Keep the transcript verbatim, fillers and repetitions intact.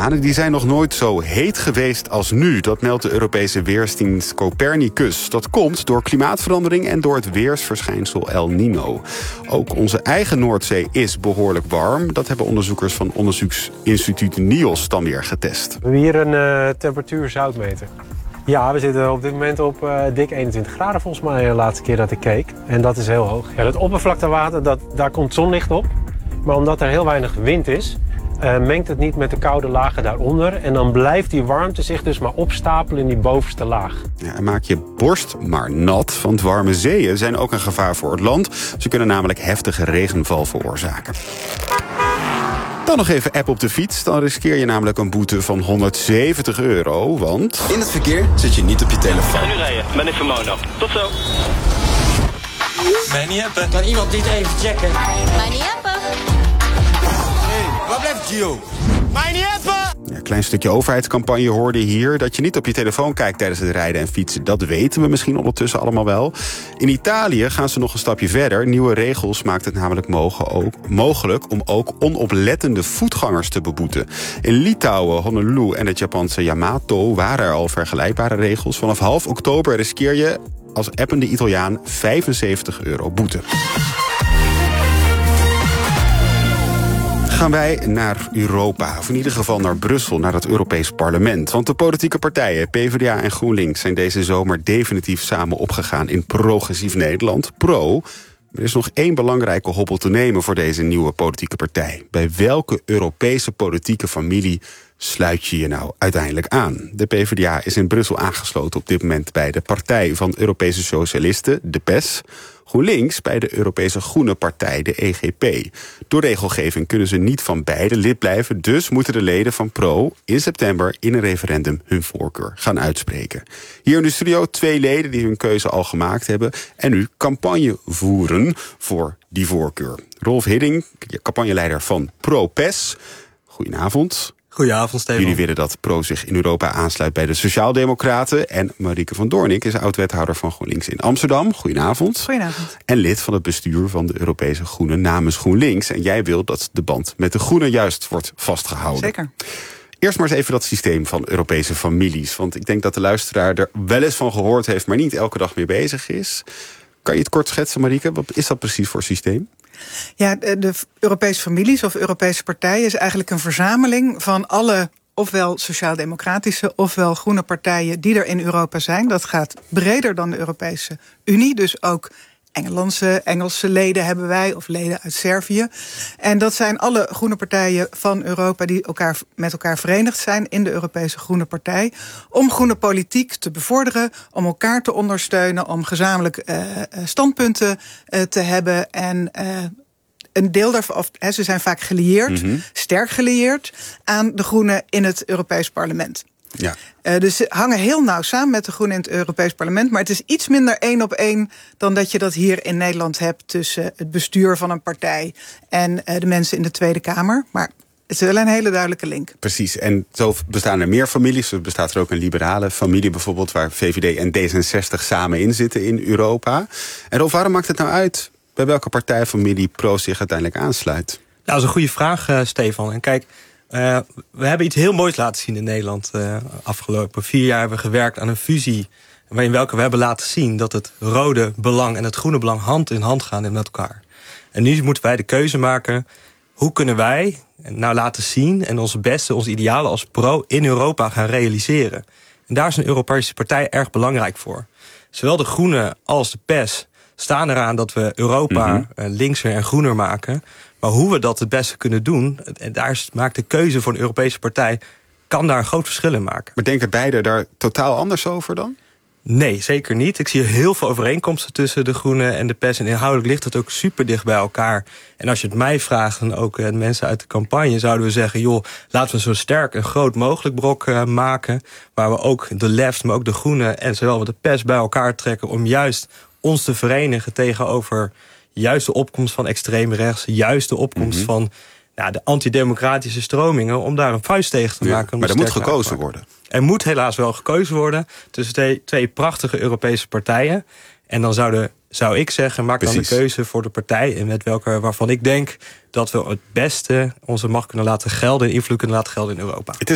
oceanen die zijn nog nooit zo heet geweest als nu. Dat meldt de Europese weersdienst Copernicus. Dat komt door klimaatverandering en door het weersverschijnsel El Niño. Ook onze eigen Noordzee is behoorlijk warm. Dat hebben onderzoekers van onderzoeksinstituut NIOS dan weer getest. We hebben hier een uh, temperatuur-zoutmeter. Ja, we zitten op dit moment op uh, dik eenentwintig graden volgens mij de laatste keer dat ik keek. En dat is heel hoog. Ja, dat oppervlaktewater, dat, daar komt zonlicht op. Maar omdat er heel weinig wind is, uh, mengt het niet met de koude lagen daaronder. En dan blijft die warmte zich dus maar opstapelen in die bovenste laag. Ja, en maak je borst maar nat, want warme zeeën zijn ook een gevaar voor het land. Ze kunnen namelijk heftige regenval veroorzaken. Dan nog even app op de fiets. Dan riskeer je namelijk een boete van honderdzeventig euro, want... In het verkeer zit je niet op je telefoon. En nu rijden, ben ik Vermono. Tot zo. Mij niet appen. Kan iemand dit even checken? Mij niet appen. Hé, waar blijft Gio? Mij niet appen! Ja, een klein stukje overheidscampagne hoorde hier. Dat je niet op je telefoon kijkt tijdens het rijden en fietsen. Dat weten we misschien ondertussen allemaal wel. In Italië gaan ze nog een stapje verder. Nieuwe regels maakt het namelijk mogelijk om ook onoplettende voetgangers te beboeten. In Litouwen, Honolulu en het Japanse Yamato waren er al vergelijkbare regels. Vanaf half oktober riskeer je als appende Italiaan vijfenzeventig euro boete. Gaan wij naar Europa, of in ieder geval naar Brussel, naar het Europees Parlement. Want de politieke partijen PvdA en GroenLinks zijn deze zomer definitief samen opgegaan in Progressief Nederland, Pro. Er is nog één belangrijke hobbel te nemen voor deze nieuwe politieke partij. Bij welke Europese politieke familie sluit je je nou uiteindelijk aan? De PvdA is in Brussel aangesloten op dit moment bij de Partij van Europese Socialisten, de P E S. GroenLinks bij de Europese Groene Partij, de E G P. Door regelgeving kunnen ze niet van beide lid blijven, dus moeten de leden van Pro in september in een referendum hun voorkeur gaan uitspreken. Hier in de studio twee leden die hun keuze al gemaakt hebben en nu campagne voeren voor die voorkeur. Rolf Hidding, campagneleider van Pro-P E S. Goedenavond. Goedenavond, Stefan. Jullie willen dat Pro zich in Europa aansluit bij de Sociaaldemocraten. En Marieke van Doornik is oud-wethouder van GroenLinks in Amsterdam. Goedenavond. Goedenavond. En lid van het bestuur van de Europese Groenen namens GroenLinks. En jij wilt dat de band met de Groenen juist wordt vastgehouden. Zeker. Eerst maar eens even dat systeem van Europese families. Want ik denk dat de luisteraar er wel eens van gehoord heeft, maar niet elke dag mee bezig is. Kan je het kort schetsen, Marieke? Wat is dat precies voor systeem? Ja, de, de Europese families of Europese partijen is eigenlijk een verzameling van alle ofwel sociaal-democratische ofwel groene partijen die er in Europa zijn. Dat gaat breder dan de Europese Unie, dus ook Engelandse, Engelse leden hebben wij, of leden uit Servië. En dat zijn alle groene partijen van Europa die elkaar, met elkaar verenigd zijn in de Europese Groene Partij, om groene politiek te bevorderen, om elkaar te ondersteunen, om gezamenlijk uh, standpunten uh, te hebben. En uh, een deel daarvan, of, he, ze zijn vaak gelieerd, mm-hmm. sterk gelieerd aan de Groenen in het Europees Parlement. Ja. Uh, dus ze hangen heel nauw samen met de Groenen in het Europees Parlement. Maar het is iets minder één op één dan dat je dat hier in Nederland hebt tussen het bestuur van een partij en uh, de mensen in de Tweede Kamer. Maar het is wel een hele duidelijke link. Precies, en zo bestaan er meer families. Er bestaat er ook een liberale familie bijvoorbeeld, waar V V D en D zesenzestig samen in zitten in Europa. En Rolf, waarom maakt het nou uit bij welke partijfamilie Pro zich uiteindelijk aansluit? Nou, dat is een goede vraag, uh, Stefan. En kijk, Uh, we hebben iets heel moois laten zien in Nederland. Uh, afgelopen vier jaar hebben we gewerkt aan een fusie, waarin welke we hebben laten zien dat het rode belang en het groene belang hand in hand gaan met elkaar. En nu moeten wij de keuze maken, hoe kunnen wij nou laten zien en onze beste, onze idealen als Pro in Europa gaan realiseren. En daar is een Europese partij erg belangrijk voor. Zowel de Groenen als de P E S staan eraan dat we Europa mm-hmm. linkser en groener maken. Maar hoe we dat het beste kunnen doen, en daar maakt de keuze voor een Europese partij, kan daar een groot verschil in maken. Maar denken beide daar totaal anders over dan? Nee, zeker niet. Ik zie heel veel overeenkomsten tussen de Groenen en de P E S. En inhoudelijk ligt het ook super dicht bij elkaar. En als je het mij vraagt, en ook de mensen uit de campagne, zouden we zeggen, joh, laten we zo sterk en groot mogelijk brok uh, maken, waar we ook de left, maar ook de Groenen en zowel de P E S bij elkaar trekken om juist ons te verenigen tegenover juist de opkomst van extreem rechts, juist de opkomst mm-hmm. van nou, de antidemocratische stromingen, om daar een vuist tegen te maken. Ja, maar er moet gekozen worden. Er moet helaas wel gekozen worden tussen twee, twee prachtige Europese partijen. En dan zou, de, zou ik zeggen, maak Precies. dan de keuze voor de partij en met welke, waarvan ik denk dat we het beste onze macht kunnen laten gelden en invloed kunnen laten gelden in Europa. Het is